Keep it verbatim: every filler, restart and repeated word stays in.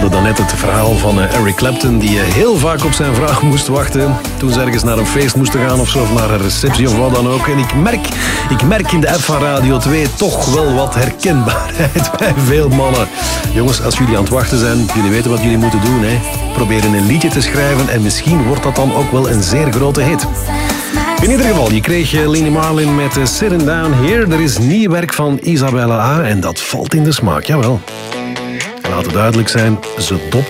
hoorden daarnet het verhaal van Eric Clapton, die heel vaak op zijn vraag moest wachten toen ze ergens naar een feest moesten gaan of zo, of naar een receptie of wat dan ook. En ik merk, ik merk in de app van Radio twee toch wel wat herkenbaarheid bij veel mannen. Jongens, als jullie aan het wachten zijn, jullie weten wat jullie moeten doen, hè. Proberen een liedje te schrijven en misschien wordt dat dan ook wel een zeer grote hit. In ieder geval, je kreeg Leni Marlin met Sitting Down Here. Er is nieuw werk van Isabella A. en dat valt in de smaak, jawel. Laat het duidelijk zijn, ze topt